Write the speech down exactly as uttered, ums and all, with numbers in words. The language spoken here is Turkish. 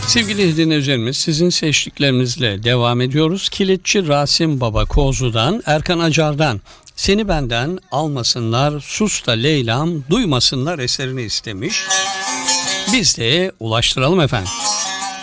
Sevgili dinleyicilerimiz, sizin seçtiklerinizle devam ediyoruz. Kilitçi Rasim Baba Kozlu'dan, Erkan Acar'dan "Seni benden almasınlar, sus da Leyla'm duymasınlar" eserini istemiş. Biz de ulaştıralım efendim.